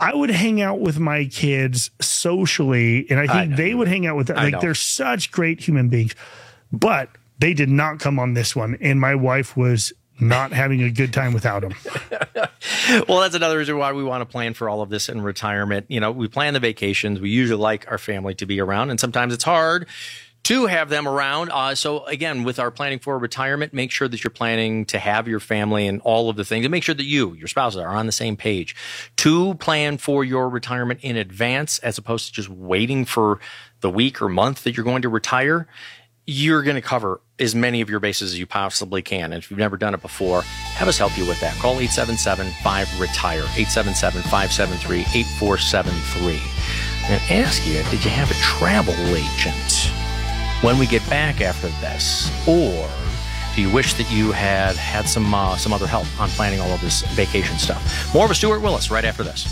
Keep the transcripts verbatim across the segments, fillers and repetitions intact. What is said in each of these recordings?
I would hang out with my kids socially, and I think I they would hang out with them. Like, they're such great human beings, but they did not come on this one. And my wife was not having a good time without them. Well, that's another reason why we want to plan for all of this in retirement. You know, we plan the vacations. We usually like our family to be around, and sometimes it's hard to have them around. Uh, so again, with our planning for retirement, make sure that you're planning to have your family and all of the things, and make sure that you, your spouses, are on the same page to plan for your retirement in advance, as opposed to just waiting for the week or month that you're going to retire. You're going to cover as many of your bases as you possibly can. And if you've never done it before, have us help you with that. Call eight seven seven, five, retire, eight seven seven, five seven three, eight four seven three. And ask you, did you have a travel agent when we get back after this? Or do you wish that you had had some, uh, some other help on planning all of this vacation stuff? More with Stuart Willis right after this.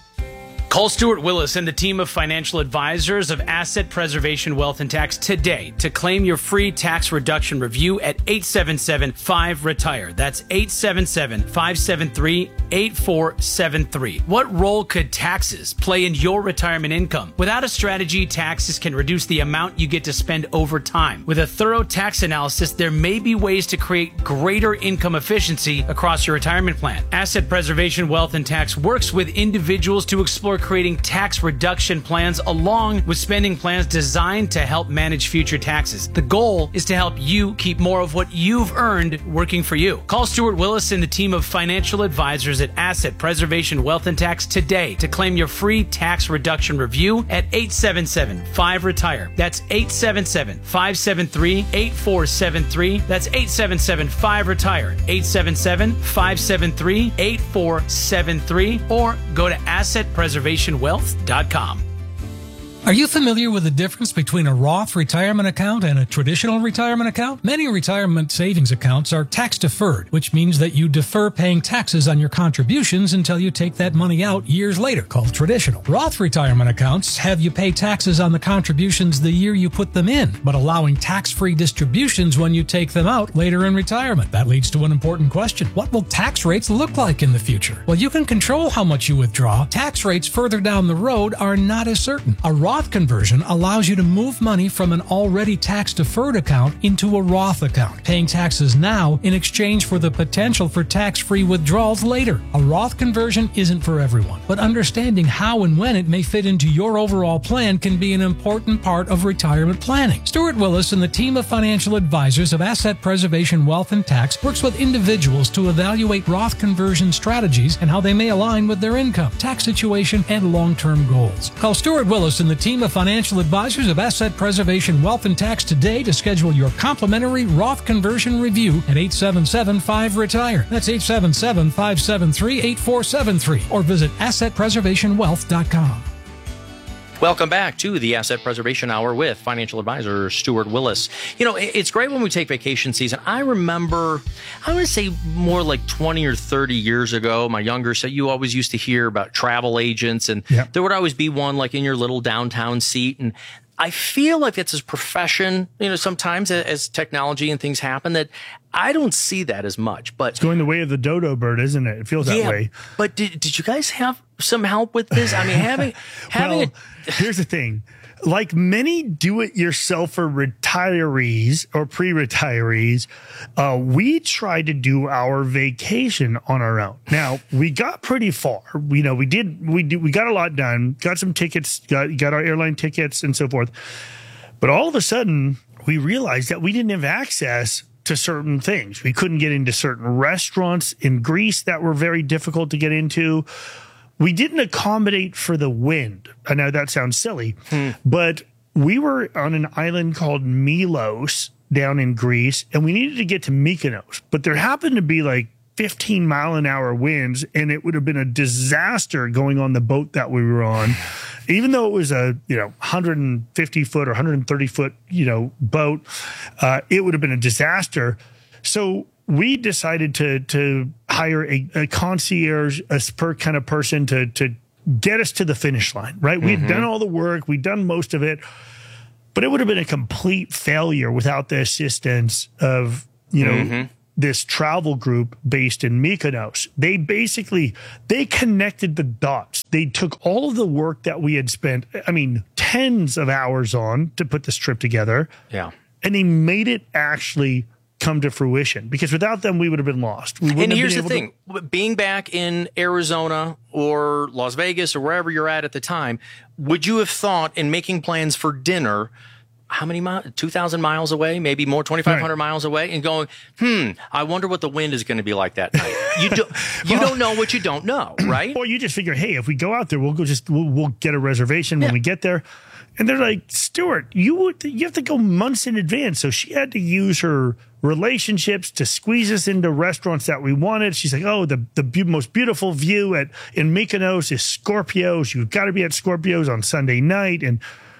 Call Stuart Willis and the team of financial advisors of Asset Preservation Wealth and Tax today to claim your free tax reduction review at eight seven seven, five, retire. That's eight seven seven, five seven three, eight four seven three. What role could taxes play in your retirement income? Without a strategy, taxes can reduce the amount you get to spend over time. With a thorough tax analysis, there may be ways to create greater income efficiency across your retirement plan. Asset Preservation Wealth and Tax works with individuals to explore creating tax reduction plans along with spending plans designed to help manage future taxes. The goal is to help you keep more of what you've earned working for you. Call Stuart Willis and the team of financial advisors at Asset Preservation Wealth and Tax today to claim your free tax reduction review at eight seven seven, five, retire. That's eight seven seven, five seven three, eight four seven three. That's eight seven seven, five, retire. eight seven seven, five seven three, eight four seven three, or go to asset preservation wealth dot com. Are you familiar with the difference between a Roth retirement account and a traditional retirement account? Many retirement savings accounts are tax deferred, which means that you defer paying taxes on your contributions until you take that money out years later, called traditional. Roth retirement accounts have you pay taxes on the contributions the year you put them in, but allowing tax-free distributions when you take them out later in retirement. That leads to an important question. What will tax rates look like in the future? Well, you can control how much you withdraw. Tax rates further down the road are not as certain. A Roth Roth conversion allows you to move money from an already tax-deferred account into a Roth account, paying taxes now in exchange for the potential for tax-free withdrawals later. A Roth conversion isn't for everyone, but understanding how and when it may fit into your overall plan can be an important part of retirement planning. Stuart Willis and the team of financial advisors of Asset Preservation Wealth and Tax works with individuals to evaluate Roth conversion strategies and how they may align with their income, tax situation, and long-term goals. Call Stuart Willis and the team of financial advisors of Asset Preservation Wealth and Tax today to schedule your complimentary Roth conversion review at eight seven seven, five, retire. That's eight seven seven, five seven three, eight four seven three, or visit asset preservation wealth dot com. Welcome back to the Asset Preservation Hour with financial advisor Stuart Willis. You know, it's great when we take vacation season. I remember, I would say more like twenty or thirty years ago, my younger self, you always used to hear about travel agents, and yep. there would always be one like in your little downtown seat. And I feel like it's a profession, you know, sometimes as technology and things happen, that I don't see that as much. But it's going the way of the dodo bird, isn't it? It feels that yeah, way. But did, did you guys have some help with this? I mean, having, having well, a- here's the thing. Like many do-it-yourselfer retirees or pre-retirees, uh, we tried to do our vacation on our own. Now, we got pretty far. You know, we did, we did, we got a lot done, got some tickets, got, got our airline tickets and so forth. But all of a sudden, we realized that we didn't have access to certain things. We couldn't get into certain restaurants in Greece that were very difficult to get into. We didn't accommodate for the wind. I know that sounds silly, hmm. but we were on an island called Milos down in Greece, and we needed to get to Mykonos. But there happened to be like fifteen mile an hour winds, and it would have been a disaster going on the boat that we were on. Even though it was a, you know, one hundred fifty foot or one hundred thirty foot, you know, boat, uh, it would have been a disaster. So we decided to to hire a, a concierge, a per kind of person to to get us to the finish line, right? Mm-hmm. We'd done all the work, we'd done most of it, but it would have been a complete failure without the assistance of, you know, mm-hmm. this travel group based in Mykonos. They basically, they connected the dots. They took all of the work that we had spent, I mean, tens of hours on to put this trip together. Yeah. And they made it actually come to fruition, because without them, we would have been lost. We and here's the thing, to- being back in Arizona or Las Vegas or wherever you're at at the time, would you have thought in making plans for dinner, how many miles, two thousand miles away, maybe more, twenty-five hundred right. miles away, and going, hmm, I wonder what the wind is going to be like that night. You, do, you well, don't know what you don't know, right? Or you just figure, hey, if we go out there, we'll go just, we'll, we'll get a reservation when yeah. we get there. And they're like, Stuart, you would, you have to go months in advance. So she had to use her relationships to squeeze us into restaurants that we wanted. She's like, oh, the, the be- most beautiful view at in Mykonos is Scorpios. You've got to be at Scorpios on Sunday night. And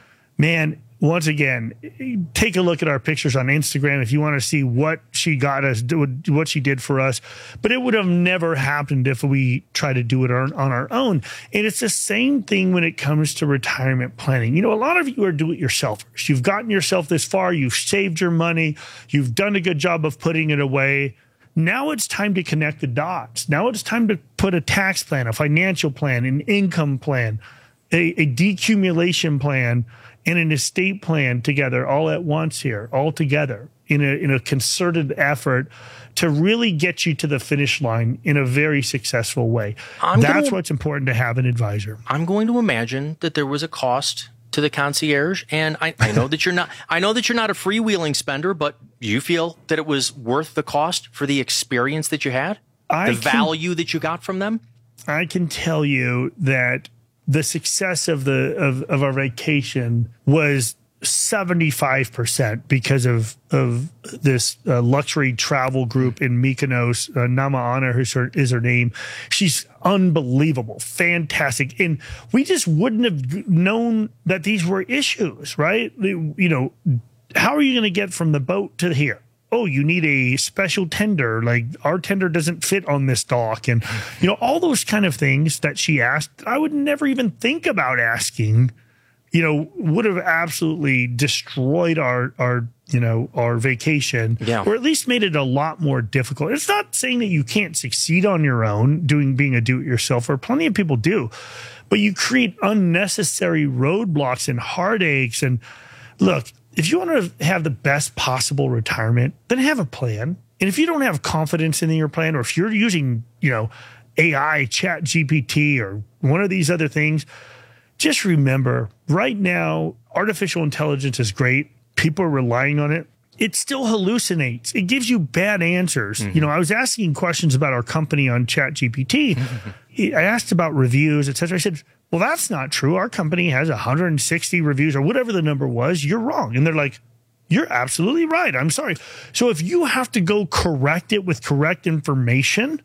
man, once again, take a look at our pictures on Instagram if you want to see what she got us, what she did for us. But it would have never happened if we tried to do it on, on our own. And it's the same thing when it comes to retirement planning. You know, a lot of you are do-it-yourselfers. You've gotten yourself this far. You've saved your money. You've done a good job of putting it away. Now it's time to connect the dots. Now it's time to put a tax plan, a financial plan, an income plan, a, a decumulation plan, and an estate plan together all at once here, all together in a in a concerted effort to really get you to the finish line in a very successful way. I'm That's gonna, what's important to have an advisor. I'm going to imagine that there was a cost to the concierge, and I, I know that you're not I know that you're not a freewheeling spender, but you feel that it was worth the cost for the experience that you had, I the can, value that you got from them? I can tell you that the success of the of, of our vacation was seventy-five percent because of of this uh, luxury travel group in Mykonos. Uh, Nama Anna is her, is her name. She's unbelievable, fantastic. And we just wouldn't have known that these were issues, right? You know, how are you going to get from the boat to here? Oh, you need a special tender. Like, our tender doesn't fit on this dock. And, you know, all those kind of things that she asked, I would never even think about asking, you know, would have absolutely destroyed our, our, you know, our vacation, yeah. or at least made it a lot more difficult. It's not saying that you can't succeed on your own doing, being a do-it-yourselfer. Plenty of people do, but you create unnecessary roadblocks and heartaches. And look, if you want to have the best possible retirement, then have a plan. And if you don't have confidence in your plan, or if you're using, you know, A I, Chat G P T, or one of these other things, just remember, right now, artificial intelligence is great. People are relying on it. It still hallucinates. It gives you bad answers. Mm-hmm. You know, I was asking questions about our company on Chat G P T. I asked about reviews, et cetera. I said, well, that's not true. Our company has one hundred sixty reviews, or whatever the number was. You're wrong. And they're like, you're absolutely right. I'm sorry. So if you have to go correct it with correct information,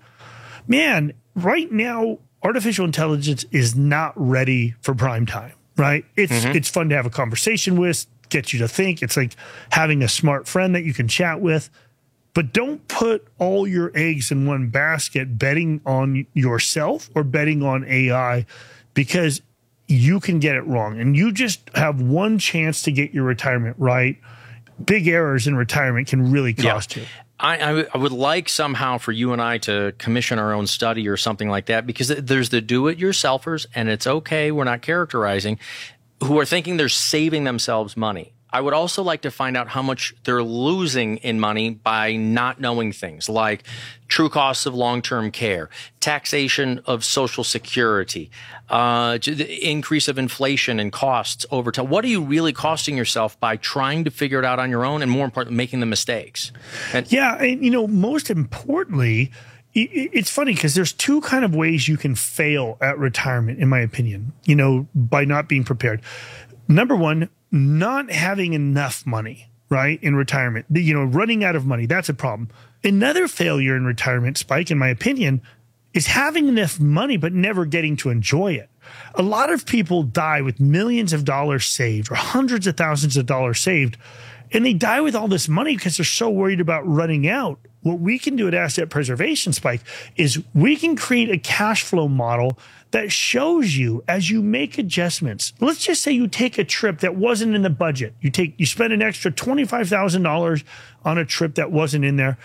man, right now, artificial intelligence is not ready for prime time, right? It's, mm-hmm. it's fun to have a conversation with, get you to think. It's like having a smart friend that you can chat with. But don't put all your eggs in one basket betting on yourself or betting on A I, because you can get it wrong. And you just have one chance to get your retirement right. Big errors in retirement can really cost yeah. you. I, I, w- I would like somehow for you and I to commission our own study or something like that, because there's the do-it-yourselfers, and it's okay, we're not characterizing, who are thinking they're saving themselves money. I would also like to find out how much they're losing in money by not knowing things like true costs of long-term care, taxation of Social Security, uh, the increase of inflation and costs over time. What are you really costing yourself by trying to figure it out on your own, and more importantly, making the mistakes? And- yeah, and you know, most importantly, it's funny because there's two kind of ways you can fail at retirement, in my opinion, you know, by not being prepared. Number one, not having enough money, right, in retirement, you know, running out of money. That's a problem. Another failure in retirement, Spike, in my opinion, is having enough money but never getting to enjoy it. A lot of people die with millions of dollars saved or hundreds of thousands of dollars saved, and they die with all this money because they're so worried about running out. What we can do at Asset Preservation, Spike, is we can create a cash flow model that shows you as you make adjustments. Let's just say you take a trip that wasn't in the budget. You take, you spend an extra twenty-five thousand dollars on a trip that wasn't in there.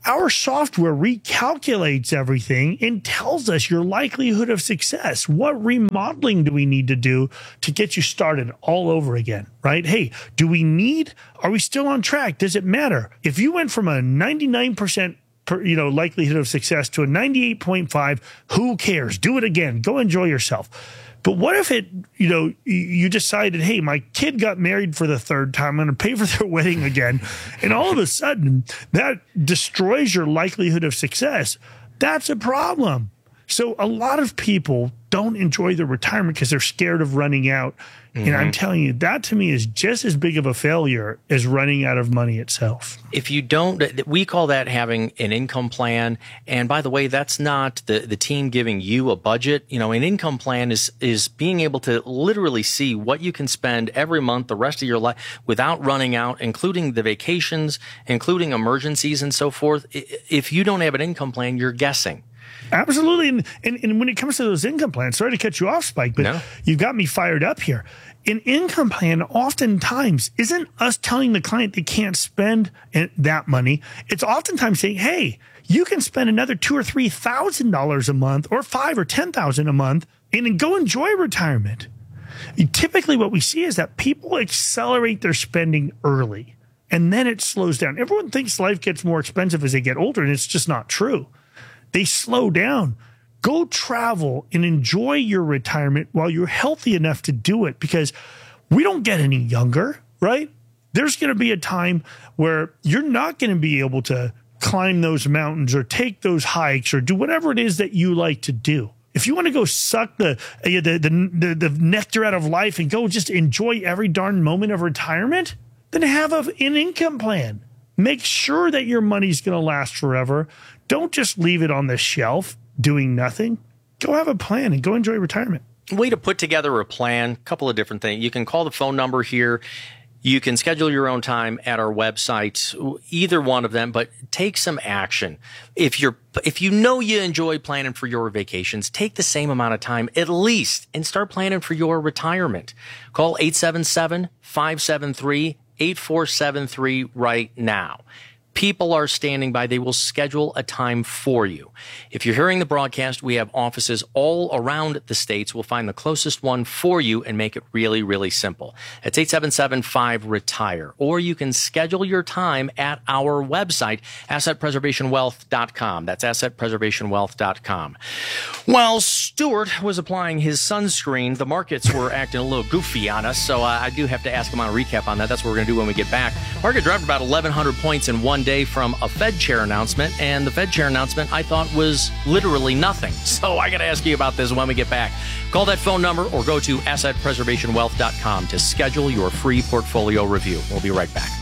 our software recalculates everything and tells us your likelihood of success. What remodeling do we need to do to get you started all over again, right? Hey, do we need, are we still on track? Does it matter? If you went from a ninety-nine percent per, you know, likelihood of success to a ninety-eight point five, who cares? Do it again. Go enjoy yourself. But what if it, you know, you decided, hey, my kid got married for the third time. I'm going to pay for their wedding again. And all of a sudden that destroys your likelihood of success. That's a problem. So a lot of people don't enjoy their retirement because they're scared of running out. Mm-hmm. And I'm telling you, that to me is just as big of a failure as running out of money itself. If you don't, we call that having an income plan. And by the way, that's not the, the team giving you a budget. You know, an income plan is, is being able to literally see what you can spend every month, the rest of your life without running out, including the vacations, including emergencies and so forth. If you don't have an income plan, you're guessing. Absolutely. And, and, and when it comes to those income plans, sorry to cut you off, Spike, but no. You've got me fired up here. An income plan oftentimes isn't us telling the client they can't spend that money. It's oftentimes saying, hey, you can spend another two or three thousand dollars a month or five or ten thousand a month and then go enjoy retirement. Typically what we see is that people accelerate their spending early and then it slows down. Everyone thinks life gets more expensive as they get older, and it's just not true. They slow down. Go travel and enjoy your retirement while you're healthy enough to do it, because we don't get any younger, right? There's going to be a time where you're not going to be able to climb those mountains or take those hikes or do whatever it is that you like to do. If you want to go suck the, the, the, the, the nectar out of life and go just enjoy every darn moment of retirement, then have a, an income plan. Make sure that your money's going to last forever. Don't just leave it on the shelf doing nothing. Go have a plan and go enjoy retirement. Way to put together a plan, a couple of different things. You can call the phone number here. You can schedule your own time at our website, either one of them, but take some action. If you're, if you know you enjoy planning for your vacations, take the same amount of time at least and start planning for your retirement. Call eight seven seven, five seven three, eight four seven three right now. People are standing by. They will schedule a time for you. If you're hearing the broadcast, we have offices all around the states. We'll find the closest one for you and make it really, really simple. It's eight seven seven, five, retire. Or you can schedule your time at our website, asset preservation wealth dot com. That's asset preservation wealth dot com. While Stuart was applying his sunscreen, the markets were acting a little goofy on us, so uh, I do have to ask him on a recap on that. That's what we're going to do when we get back. Market dropped about eleven hundred points in one day from a Fed chair announcement, and the Fed chair announcement I thought was literally nothing. So I got to ask you about this when we get back. Call that phone number or go to asset preservation wealth dot com to schedule your free portfolio review. We'll be right back.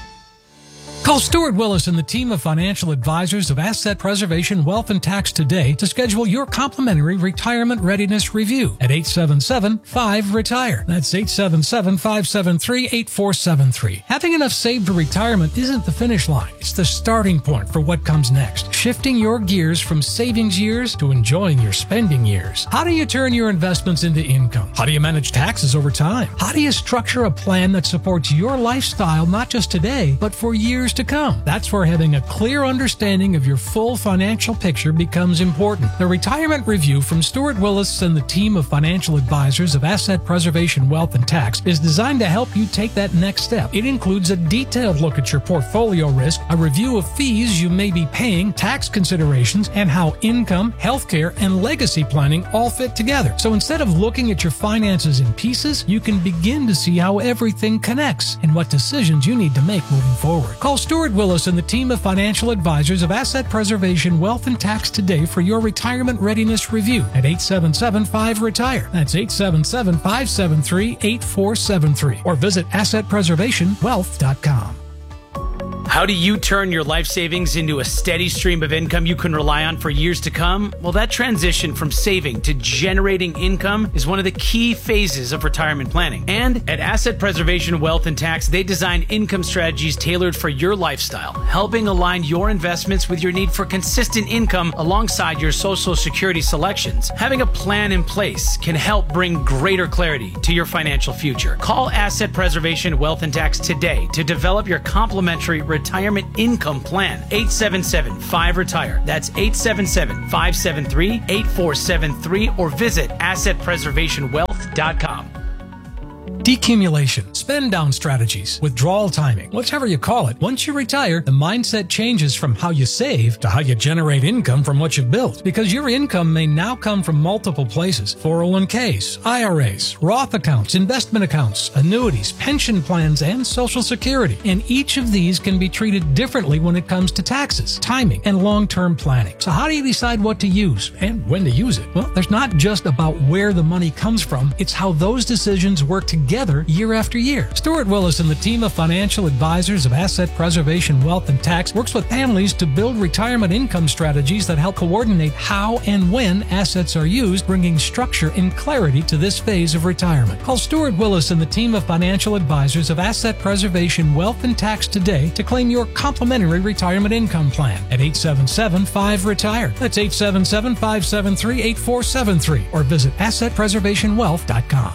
Call Stuart Willis and the team of financial advisors of Asset Preservation Wealth and Tax today to schedule your complimentary retirement readiness review at eight seven seven, five, retire. That's eight seven seven, five seven three, eight four seven three. Having enough saved for retirement isn't the finish line. It's the starting point for what comes next. Shifting your gears from savings years to enjoying your spending years. How do you turn your investments into income? How do you manage taxes over time? How do you structure a plan that supports your lifestyle not just today, but for years to come? That's where having a clear understanding of your full financial picture becomes important. The Retirement Review from Stuart Willis and the team of financial advisors of Asset Preservation Wealth and Tax is designed to help you take that next step. It includes a detailed look at your portfolio risk, a review of fees you may be paying, tax considerations, and how income, healthcare, and legacy planning all fit together. So instead of looking at your finances in pieces, you can begin to see how everything connects and what decisions you need to make moving forward. Call Stuart Willis and the team of financial advisors of Asset Preservation Wealth and Tax today for your retirement readiness review at eight seven seven, five, retire. That's eight seven seven, five seven three, eight four seven three. Or visit asset preservation wealth dot com. How do you turn your life savings into a steady stream of income you can rely on for years to come? Well, that transition from saving to generating income is one of the key phases of retirement planning. And at Asset Preservation Wealth and Tax, they design income strategies tailored for your lifestyle, helping align your investments with your need for consistent income alongside your Social Security selections. Having a plan in place can help bring greater clarity to your financial future. Call Asset Preservation Wealth and Tax today to develop your complimentary retirement retirement income plan. eight seven seven, five, retire. That's eight seven seven, five seven three, eight four seven three or visit asset preservation wealth dot com. Decumulation, spend down strategies, withdrawal timing, whatever you call it. Once you retire, the mindset changes from how you save to how you generate income from what you've built. Because your income may now come from multiple places. four oh one k's, I R As, Roth accounts, investment accounts, annuities, pension plans, and Social Security. And each of these can be treated differently when it comes to taxes, timing, and long-term planning. So how do you decide what to use and when to use it? Well, there's not just about where the money comes from, it's how those decisions work together Together year after year. Stuart Willis and the team of financial advisors of Asset Preservation Wealth and Tax works with families to build retirement income strategies that help coordinate how and when assets are used, bringing structure and clarity to this phase of retirement. Call Stuart Willis and the team of financial advisors of Asset Preservation Wealth and Tax today to claim your complimentary retirement income plan at eight seven seven, five, retire. That's eight seven seven, five seven three, eight four seven three or visit asset preservation wealth dot com.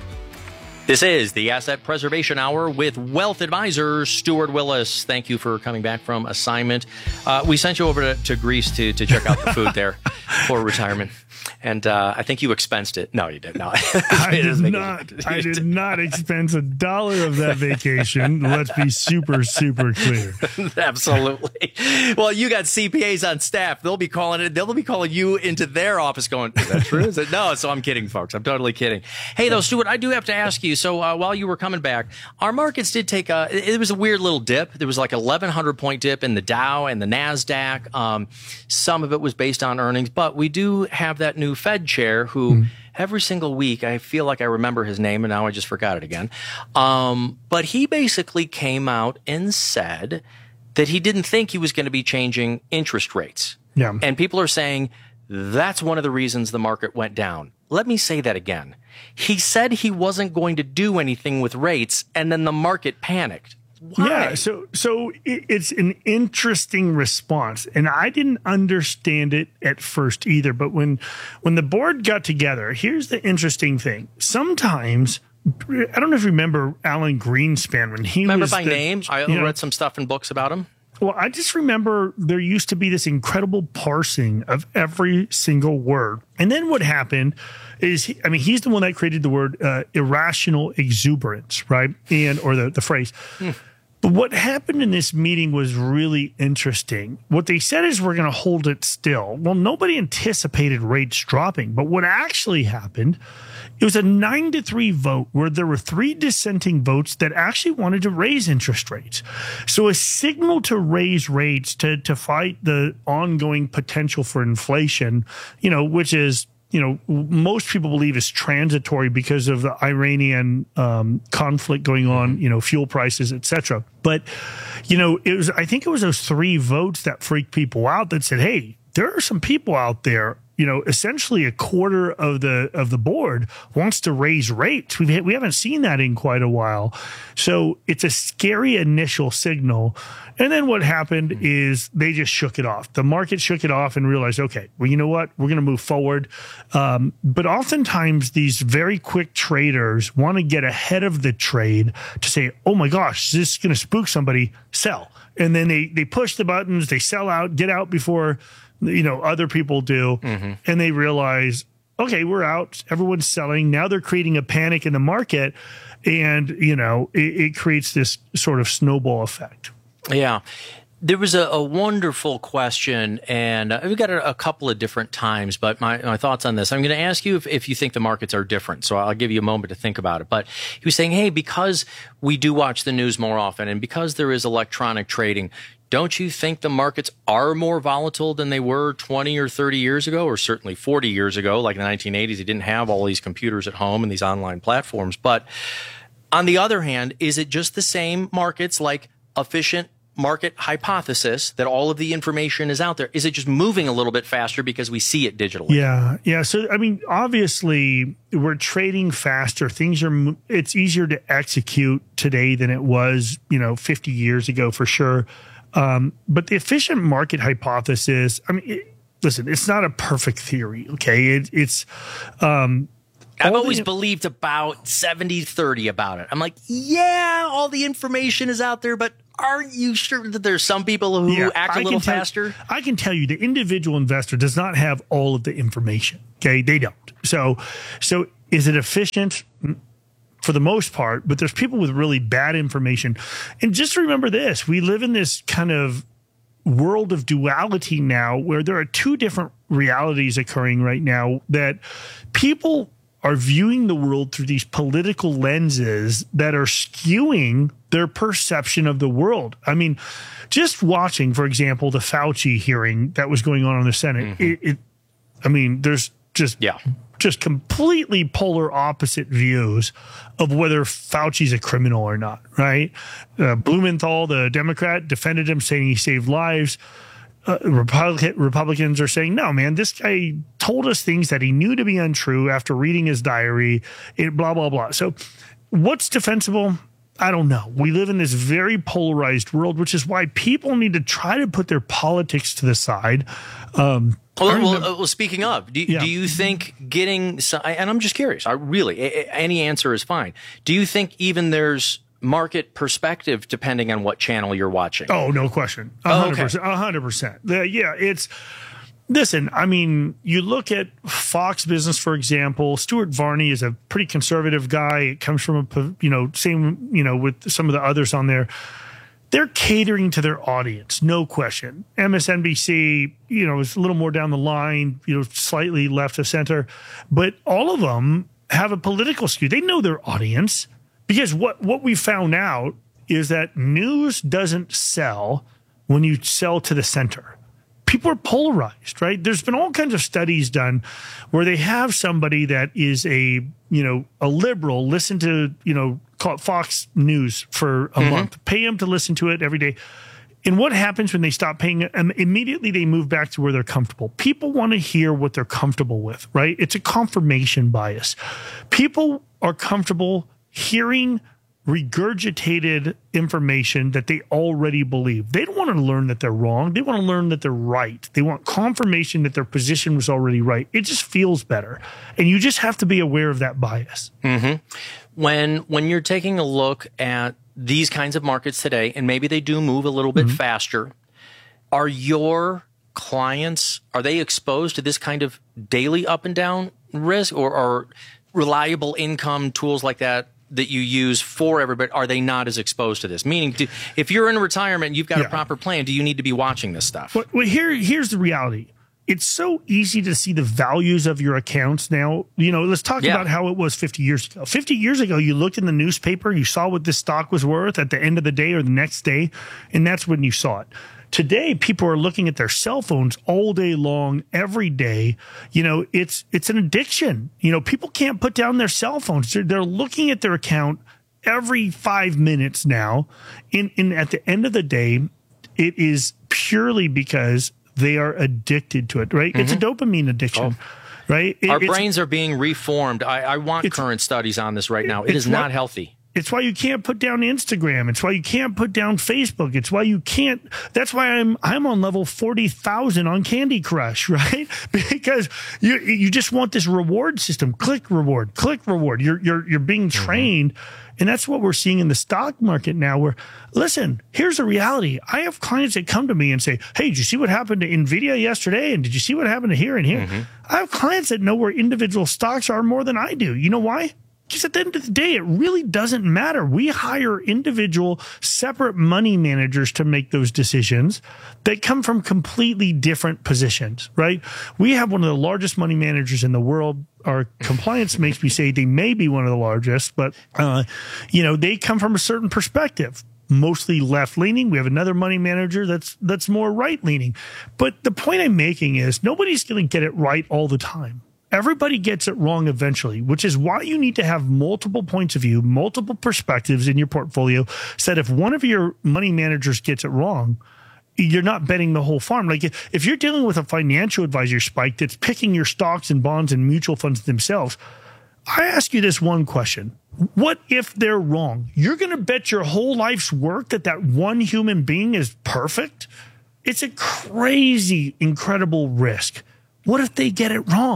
This is the Asset Preservation Hour with Wealth Advisor Stuart Willis. Thank you for coming back from assignment. Uh, we sent you over to, to Greece to, to check out the food there for retirement. And uh, I think you expensed it. No, you didn't. No, I did not. I did not expense a dollar of that vacation. Let's be super, super clear. Absolutely. Well, you got C P As on staff. They'll be calling it. They'll be calling you into their office, going, "Is that true?" Is it? No. So I'm kidding, folks. I'm totally kidding. Hey, though, Stuart, I do have to ask you. So uh, while you were coming back, our markets did take a. It was a weird little dip. There was like eleven hundred point dip in the Dow and the Nasdaq. Um, some of it was based on earnings, but we do have that new Fed chair who mm. every single week, I feel like I remember his name and now I just forgot it again. Um, but he basically came out and said that he didn't think he was going to be changing interest rates. Yeah. And people are saying that's one of the reasons the market went down. Let me say that again. He said he wasn't going to do anything with rates, and then the market panicked. Why? Yeah, so so it, it's an interesting response, and I didn't understand it at first either. But when when the board got together, here's the interesting thing. Sometimes, I don't know if you remember Alan Greenspan when he remember was by the, name. I you know, read some stuff in books about him. Well, I just remember there used to be this incredible parsing of every single word. And then what happened is, he, I mean, he's the one that created the word uh, irrational exuberance, right? And, or the, the phrase. Hmm. But what happened in this meeting was really interesting. What they said is we're going to hold it still. Well, nobody anticipated rates dropping. But what actually happened, it was a nine to three vote where there were three dissenting votes that actually wanted to raise interest rates. So a signal to raise rates to, to fight the ongoing potential for inflation, you know, which is, you know, most people believe is transitory because of the Iranian um, conflict going on, you know, fuel prices, et cetera. But, you know, it was, I think it was those three votes that freaked people out that said, hey, there are some people out there, you know, essentially a quarter of the of the board wants to raise rates. We've, we haven't seen that in quite a while. So it's a scary initial signal. And then what happened is they just shook it off. The market shook it off and realized, okay, well, you know what? We're going to move forward. Um, but oftentimes these very quick traders want to get ahead of the trade to say, oh my gosh, this is going to spook somebody, sell. And then they, they push the buttons, they sell out, get out before, you know, other people do. Mm-hmm. And they realize, okay, we're out. Everyone's selling. Now they're creating a panic in the market. And, you know, it, it creates this sort of snowball effect. Yeah. There was a, a wonderful question, and uh, we got it a couple of different times, but my, my thoughts on this, I'm going to ask you if, if you think the markets are different. So I'll give you a moment to think about it. But he was saying, hey, because we do watch the news more often and because there is electronic trading, don't you think the markets are more volatile than they were twenty or thirty years ago, or certainly forty years ago, like in the nineteen eighties? They didn't have all these computers at home and these online platforms. But on the other hand, is it just the same markets, like efficient market hypothesis, that all of the information is out there? Is it just moving a little bit faster because we see it digitally? Yeah. Yeah. So, I mean, obviously we're trading faster. Things are, it's easier to execute today than it was, you know, fifty years ago for sure. Um, but the efficient market hypothesis, I mean, it, listen, it's not a perfect theory. Okay. It, it's, um, I've all always the, believed about seventy thirty about it. I'm like, yeah, all the information is out there, but aren't you sure that there's some people who yeah, act a I little can tell, faster? I can tell you the individual investor does not have all of the information. Okay. They don't. So, so is it efficient? For the most part, but there's people with really bad information. And just remember this, we live in this kind of world of duality now where there are two different realities occurring right now, that people are viewing the world through these political lenses that are skewing their perception of the world. I mean, just watching, for example, the Fauci hearing that was going on in the Senate, mm-hmm. it, it, I mean, there's just, yeah. just completely polar opposite views of whether Fauci's a criminal or not, right? Uh, Blumenthal, the Democrat, defended him, saying he saved lives. Uh, Republic- Republicans are saying, no, man, this guy told us things that he knew to be untrue after reading his diary, it, blah, blah, blah. So what's defensible? I don't know. We live in this very polarized world, which is why people need to try to put their politics to the side. Um, Well, well, well, speaking of, do, yeah. do you think getting, and I'm just curious, I really, any answer is fine. Do you think even there's market perspective depending on what channel you're watching? Oh, no question. A hundred percent. A hundred percent. Yeah, it's, listen, I mean, you look at Fox Business, for example, Stuart Varney is a pretty conservative guy. It comes from a, you know, same, you know, with some of the others on there. They're catering to their audience, no question. M S N B C, you know, is a little more down the line, you know, slightly left of center, but all of them have a political skew. They know their audience, because what, what we found out is that news doesn't sell when you sell to the center. People are polarized, right? There's been all kinds of studies done where they have somebody that is a, you know, a liberal listen to, you know, call it Fox News for a mm-hmm. month, pay them to listen to it every day. And what happens when they stop paying? Um, immediately they move back to where they're comfortable. People want to hear what they're comfortable with, right? It's a confirmation bias. People are comfortable hearing regurgitated information that they already believe. They don't want to learn that they're wrong. They want to learn that they're right. They want confirmation that their position was already right. It just feels better. And you just have to be aware of that bias. Mm-hmm. When, when you're taking a look at these kinds of markets today, and maybe they do move a little bit mm-hmm. faster, are your clients, are they exposed to this kind of daily up and down risk, or are reliable income tools like that that you use for everybody, are they not as exposed to this? Meaning, do, if you're in retirement and you've got yeah. a proper plan, do you need to be watching this stuff? Well, well, here, here's the reality. It's so easy to see the values of your accounts now. You know, let's talk yeah. about how it was fifty years ago. fifty years ago, you looked in the newspaper, you saw what this stock was worth at the end of the day or the next day, and that's when you saw it. Today, people are looking at their cell phones all day long, every day. You know, it's it's an addiction. You know, people can't put down their cell phones. They're, they're looking at their account every five minutes now. And, and at the end of the day, it is purely because they are addicted to it, right? Mm-hmm. It's a dopamine addiction. Oh. Right? It, Our brains are being reformed. I, I want current studies on this right now. It is not healthy. It's why you can't put down Instagram. It's why you can't put down Facebook. It's why you can't. That's why I'm I'm on level forty thousand on Candy Crush, right? Because you you just want this reward system. Click reward, click reward. You're you're you're being trained, mm-hmm. and that's what we're seeing in the stock market now. Where listen, here's the reality. I have clients that come to me and say, "Hey, did you see what happened to Nvidia yesterday? And did you see what happened to here and here?" Mm-hmm. I have clients that know where individual stocks are more than I do. You know why? Because at the end of the day, it really doesn't matter. We hire individual, separate money managers to make those decisions that come from completely different positions, right? We have one of the largest money managers in the world. Our compliance makes me say they may be one of the largest, but, uh, you know, they come from a certain perspective. Mostly left-leaning. We have another money manager that's that's more right-leaning. But the point I'm making is nobody's going to get it right all the time. Everybody gets it wrong eventually, which is why you need to have multiple points of view, multiple perspectives in your portfolio, so that if one of your money managers gets it wrong, you're not betting the whole farm. Like if you're dealing with a financial advisor, Spike, that's picking your stocks and bonds and mutual funds themselves, I ask you this one question. What if they're wrong? You're going to bet your whole life's work that that one human being is perfect? It's a crazy, incredible risk. What if they get it wrong?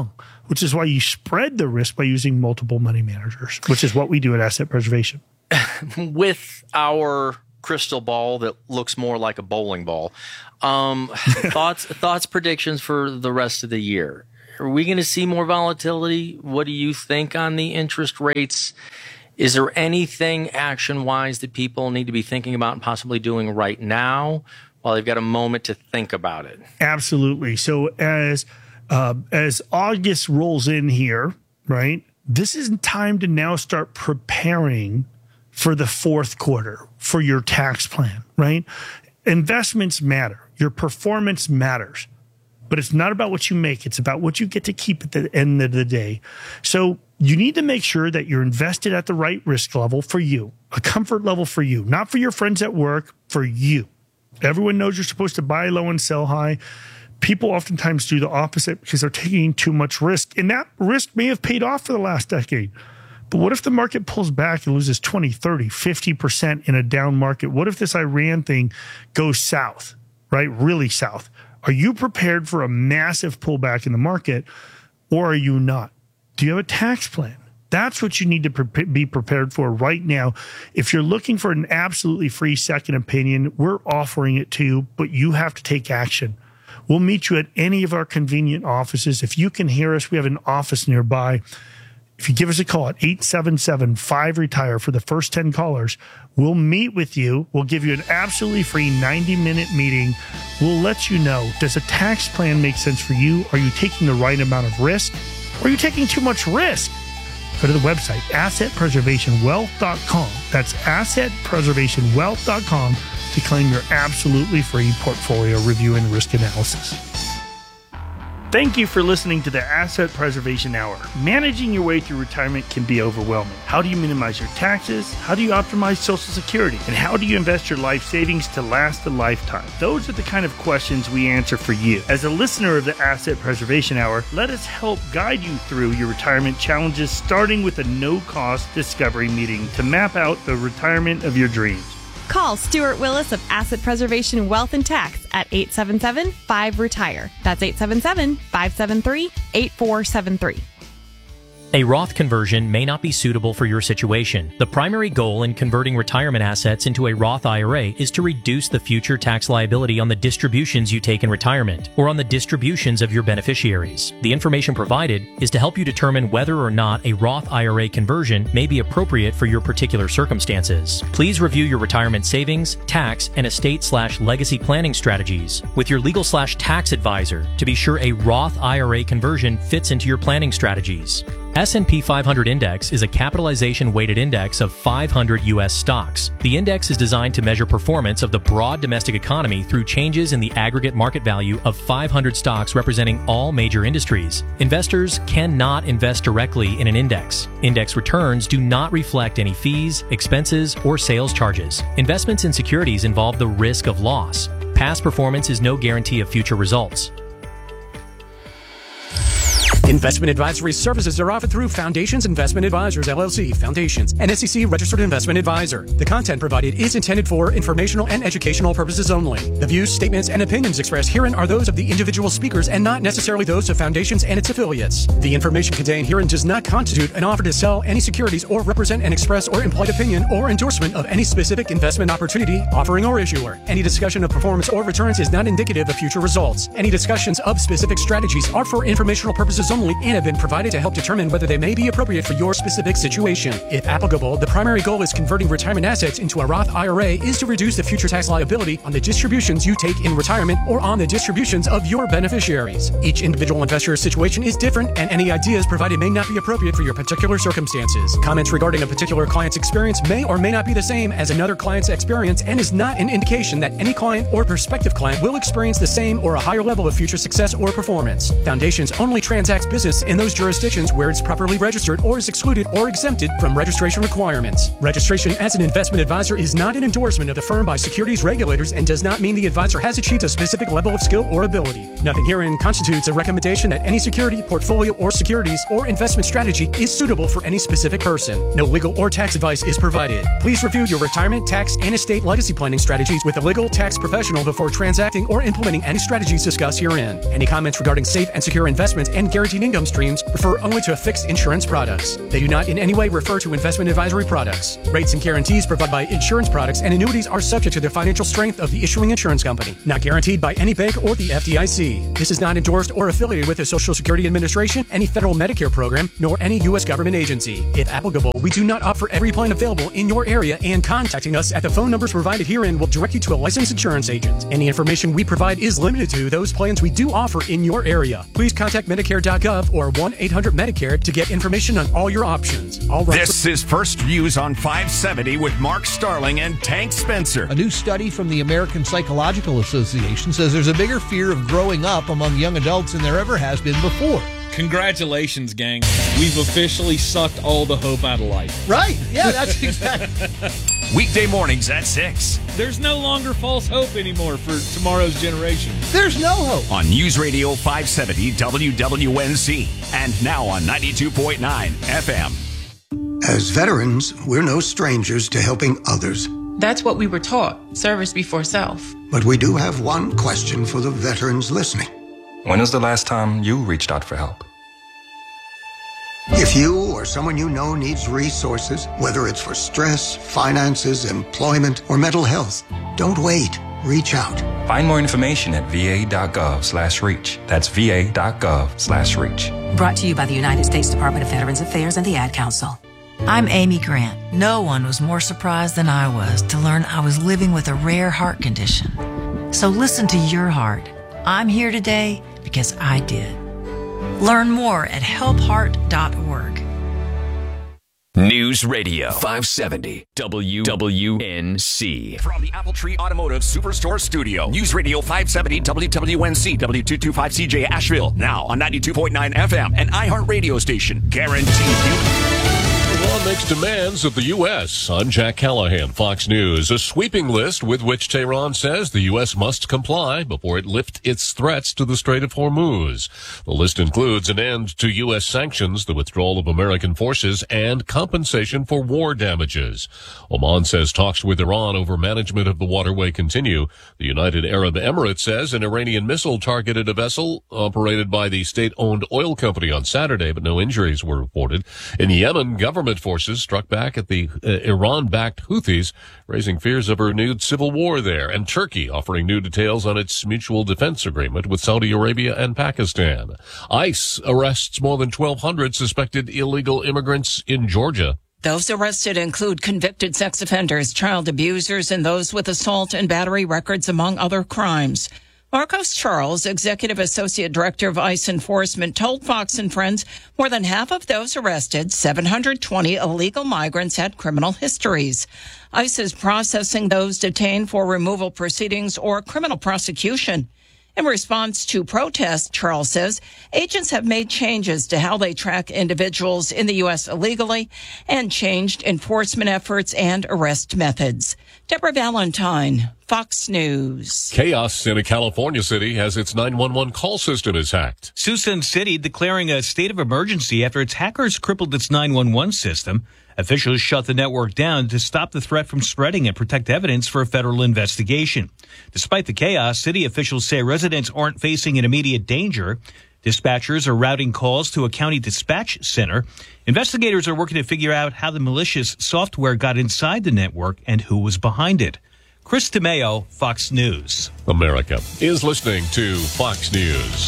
which is why you spread the risk by using multiple money managers, which is what we do at Asset Preservation. With our crystal ball that looks more like a bowling ball, um, thoughts, thoughts, predictions for the rest of the year. Are we going to see more volatility? What do you think on the interest rates? Is there anything action-wise that people need to be thinking about and possibly doing right now while they've got a moment to think about it? Absolutely. So as uh, as August rolls in here, right, this is time to now start preparing for the fourth quarter, for your tax plan, right? Investments matter. Your performance matters. But it's not about what you make. It's about what you get to keep at the end of the day. So you need to make sure that you're invested at the right risk level for you, a comfort level for you, not for your friends at work, for you. Everyone knows you're supposed to buy low and sell high. People oftentimes do the opposite because they're taking too much risk. And that risk may have paid off for the last decade. But what if the market pulls back and loses twenty, thirty, fifty percent in a down market? What if this Iran thing goes south, right? Really south? Are you prepared for a massive pullback in the market, or are you not? Do you have a tax plan? That's what you need to pre- be prepared for right now. If you're looking for an absolutely free second opinion, we're offering it to you, but you have to take action. We'll meet you at any of our convenient offices. If you can hear us, we have an office nearby. If you give us a call at eight seven seven, five, retire for the first ten callers, we'll meet with you. We'll give you an absolutely free ninety minute meeting. We'll let you know, does a tax plan make sense for you? Are you taking the right amount of risk? Or are you taking too much risk? Go to the website, asset preservation wealth dot com. That's asset preservation wealth dot com to claim your absolutely free portfolio review and risk analysis. Thank you for listening to the Asset Preservation Hour. Managing your way through retirement can be overwhelming. How do you minimize your taxes? How do you optimize Social Security? And how do you invest your life savings to last a lifetime? Those are the kind of questions we answer for you. As a listener of the Asset Preservation Hour, let us help guide you through your retirement challenges, starting with a no-cost discovery meeting to map out the retirement of your dreams. Call Stuart Willis of Asset Preservation Wealth and Tax at eight seven seven, five, retire. That's eight seven seven, five seven three, eight four seven three. A Roth conversion may not be suitable for your situation. The primary goal in converting retirement assets into a Roth I R A is to reduce the future tax liability on the distributions you take in retirement or on the distributions of your beneficiaries. The information provided is to help you determine whether or not a Roth I R A conversion may be appropriate for your particular circumstances. Please review your retirement savings, tax, and estate slash legacy planning strategies with your legal slash tax advisor to be sure a Roth I R A conversion fits into your planning strategies. S and P five hundred Index is a capitalization-weighted index of five hundred U S stocks. The index is designed to measure performance of the broad domestic economy through changes in the aggregate market value of five hundred stocks representing all major industries. Investors cannot invest directly in an index. Index returns do not reflect any fees, expenses, or sales charges. Investments in securities involve the risk of loss. Past performance is no guarantee of future results. Investment advisory services are offered through Foundations Investment Advisors, L L C, Foundations, an S E C registered investment advisor. The content provided is intended for informational and educational purposes only. The views, statements, and opinions expressed herein are those of the individual speakers and not necessarily those of Foundations and its affiliates. The information contained herein does not constitute an offer to sell any securities or represent an express or implied opinion or endorsement of any specific investment opportunity, offering, or issuer. Any discussion of performance or returns is not indicative of future results. Any discussions of specific strategies are for informational purposes only and have been provided to help determine whether they may be appropriate for your specific situation. If applicable, the primary goal is converting retirement assets into a Roth I R A is to reduce the future tax liability on the distributions you take in retirement or on the distributions of your beneficiaries. Each individual investor's situation is different, and any ideas provided may not be appropriate for your particular circumstances. Comments regarding a particular client's experience may or may not be the same as another client's experience and is not an indication that any client or prospective client will experience the same or a higher level of future success or performance. Foundations only transacts business in those jurisdictions where it's properly registered or is excluded or exempted from registration requirements. Registration as an investment advisor is not an endorsement of the firm by securities regulators and does not mean the advisor has achieved a specific level of skill or ability. Nothing herein constitutes a recommendation that any security, portfolio, or securities or investment strategy is suitable for any specific person. No legal or tax advice is provided. Please review your retirement, tax, and estate legacy planning strategies with a legal tax professional before transacting or implementing any strategies discussed herein. Any comments regarding safe and secure investments and guaranteed guaranteed income streams refer only to fixed insurance products. They do not in any way refer to investment advisory products. Rates and guarantees provided by insurance products and annuities are subject to the financial strength of the issuing insurance company, not guaranteed by any bank or the F D I C. This is not endorsed or affiliated with the Social Security Administration, any federal Medicare program, nor any U S government agency. If applicable, we do not offer every plan available in your area, and contacting us at the phone numbers provided herein will direct you to a licensed insurance agent. Any information we provide is limited to those plans we do offer in your area. Please contact Medicare dot gov or one eight hundred Medicare to get information on all your options. All right. This is First Views on five seventy with Mark Starling and Tank Spencer. A new study from the American Psychological Association says there's a bigger fear of growing up among young adults than there ever has been before. Congratulations, gang. We've officially sucked all the hope out of life. Right. Yeah, that's exactly. Weekday mornings at six. There's no longer false hope anymore for tomorrow's generation. There's no hope. On News Radio five seventy W W N C and now on ninety-two point nine F M. As veterans, we're no strangers to helping others. That's what we were taught, service before self. But we do have one question for the veterans listening. When was the last time you reached out for help? If you or someone you know needs resources, whether it's for stress, finances, employment, or mental health, don't wait. Reach out. Find more information at va.gov slash reach. That's va.gov slash reach. Brought to you by the United States Department of Veterans Affairs and the Ad Council. I'm Amy Grant. No one was more surprised than I was to learn I was living with a rare heart condition. So listen to your heart. I'm here today because I did. Learn more at help heart dot org. News Radio five seventy W W N C. From the Apple Tree Automotive Superstore Studio, News Radio five seventy W W N C, W two twenty-five C J Asheville, now on ninety-two point nine F M, an iHeart radio station, guaranteed human. Iran makes demands of the U S I'm Jack Callahan, Fox News. A sweeping list with which Tehran says the U S must comply before it lifts its threats to the Strait of Hormuz. The list includes an end to U S sanctions, the withdrawal of American forces, and compensation for war damages. Oman says talks with Iran over management of the waterway continue. The United Arab Emirates says an Iranian missile targeted a vessel operated by the state-owned oil company on Saturday, but no injuries were reported. In Yemen, government forces struck back at the uh, Iran-backed Houthis, raising fears of a renewed civil war there. And Turkey offering new details on its mutual defense agreement with Saudi Arabia and Pakistan. ICE arrests more than twelve hundred suspected illegal immigrants in Georgia. Those arrested include convicted sex offenders, child abusers, and those with assault and battery records, among other crimes. Marcos Charles, Executive Associate Director of ICE Enforcement, told Fox and Friends more than half of those arrested, seven hundred twenty illegal migrants, had criminal histories. ICE is processing those detained for removal proceedings or criminal prosecution. In response to protests, Charles says, agents have made changes to how they track individuals in the U S illegally and changed enforcement efforts and arrest methods. Deborah Valentine, Fox News. Chaos in a California city as its nine one one call system is hacked. Susan City declaring a state of emergency after its hackers crippled its nine one one system. Officials shut the network down to stop the threat from spreading and protect evidence for a federal investigation. Despite the chaos, city officials say residents aren't facing an immediate danger. Dispatchers are routing calls to a county dispatch center. Investigators are working to figure out how the malicious software got inside the network and who was behind it. Chris DeMeo, Fox News. America is listening to Fox News.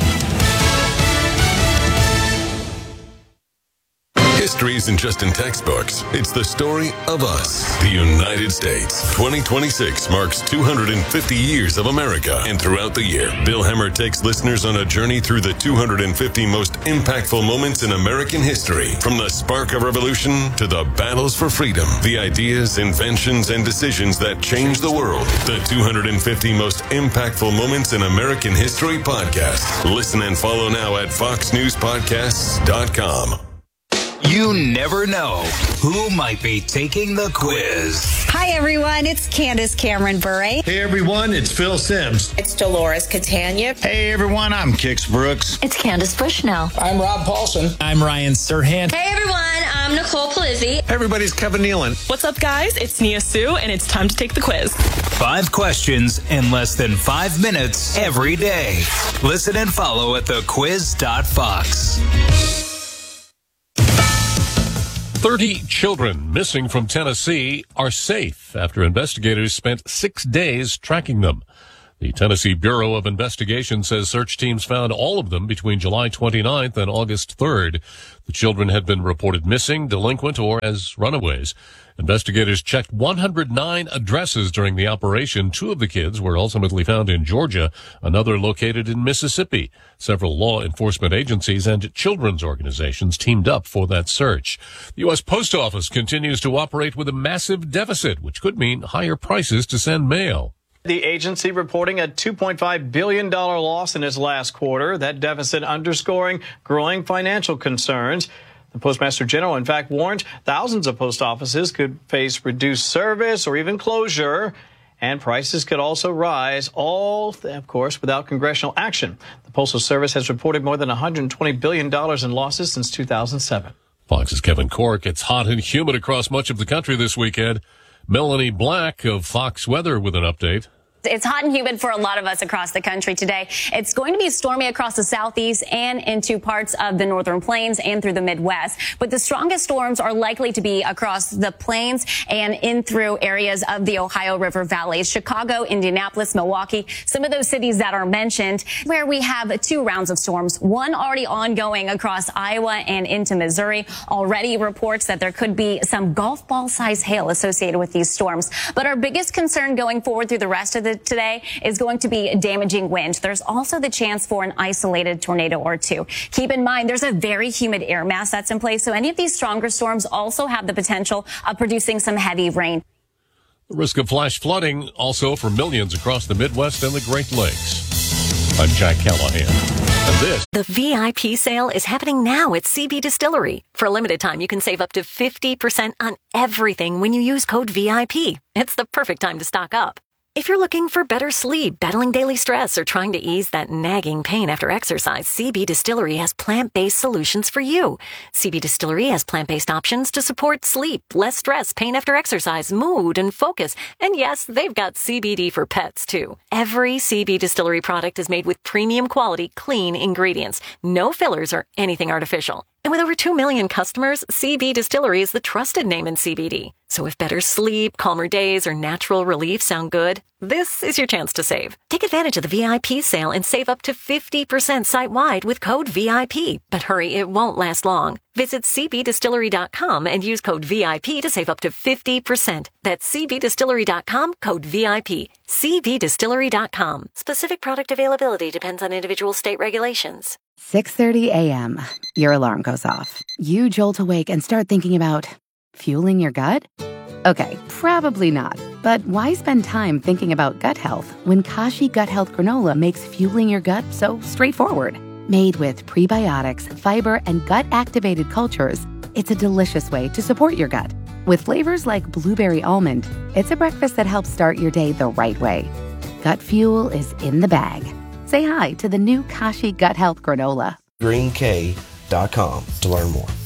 History isn't just in textbooks. It's the story of us, the United States. twenty twenty-six marks two hundred fifty years of America. And throughout the year, Bill Hemmer takes listeners on a journey through the two hundred fifty most impactful moments in American history. From the spark of revolution to the battles for freedom, the ideas, inventions, and decisions that changed the world. The two hundred fifty most impactful moments in American history podcast. Listen and follow now at fox news podcasts dot com. You never know who might be taking the quiz. Hi, everyone. It's Candace Cameron Bure. Hey, everyone. It's Phil Sims. It's Dolores Catania. Hey, everyone. I'm Kix Brooks. It's Candace Bushnell. I'm Rob Paulson. I'm Ryan Serhant. Hey, everyone. I'm Nicole Palizzi. Everybody's Kevin Nealon. What's up, guys? It's Nia Sue, and it's time to take the quiz. Five questions in less than five minutes every day. Listen and follow at the quiz dot fox. thirty children missing from Tennessee are safe after investigators spent six days tracking them. The Tennessee Bureau of Investigation says search teams found all of them between July twenty-ninth and August third. The children had been reported missing, delinquent, or as runaways. Investigators checked one hundred nine addresses during the operation. Two of the kids were ultimately found in Georgia, another located in Mississippi. Several law enforcement agencies and children's organizations teamed up for that search. The U S Post Office continues to operate with a massive deficit, which could mean higher prices to send mail. The agency reporting a two point five billion dollars loss in its last quarter. That deficit underscoring growing financial concerns. The Postmaster General, in fact, warned thousands of post offices could face reduced service or even closure, and prices could also rise, all, of course, without congressional action. The Postal Service has reported more than one hundred twenty billion dollars in losses since two thousand seven. Fox's Kevin Cork. It's hot and humid across much of the country this weekend. Melanie Black of Fox Weather with an update. It's hot and humid for a lot of us across the country today. It's going to be stormy across the southeast and into parts of the northern plains and through the Midwest. But the strongest storms are likely to be across the plains and in through areas of the Ohio River Valley. Chicago, Indianapolis, Milwaukee, some of those cities that are mentioned, where we have two rounds of storms, one already ongoing across Iowa and into Missouri. Already reports that there could be some golf ball size hail associated with these storms. But our biggest concern going forward through the rest of the today is going to be damaging wind. There's also the chance for an isolated tornado or two. Keep in mind, there's a very humid air mass that's in place, so any of these stronger storms also have the potential of producing some heavy rain. The risk of flash flooding also for millions across the Midwest and the Great Lakes. I'm Jack Callahan. And this. The V I P sale is happening now at C B Distillery. For a limited time, you can save up to fifty percent on everything when you use code V I P. It's the perfect time to stock up. If you're looking for better sleep, battling daily stress, or trying to ease that nagging pain after exercise, C B Distillery has plant-based solutions for you. C B Distillery has plant-based options to support sleep, less stress, pain after exercise, mood, and focus. And yes, they've got C B D for pets, too. Every C B Distillery product is made with premium quality, clean ingredients. No fillers or anything artificial. And with over two million customers, C B Distillery is the trusted name in C B D. So if better sleep, calmer days, or natural relief sound good, this is your chance to save. Take advantage of the V I P sale and save up to fifty percent site-wide with code V I P. But hurry, it won't last long. Visit C B distillery dot com and use code V I P to save up to fifty percent. That's C B distillery dot com, code V I P. C B distillery dot com. Specific product availability depends on individual state regulations. six thirty a.m. Your alarm goes off. You jolt awake and start thinking about fueling your gut? Okay, probably not. But why spend time thinking about gut health when Kashi Gut Health Granola makes fueling your gut so straightforward? Made with prebiotics, fiber, and gut-activated cultures, it's a delicious way to support your gut. With flavors like blueberry almond, it's a breakfast that helps start your day the right way. Gut fuel is in the bag. Say hi to the new Kashi Gut Health Granola. green k dot com to learn more.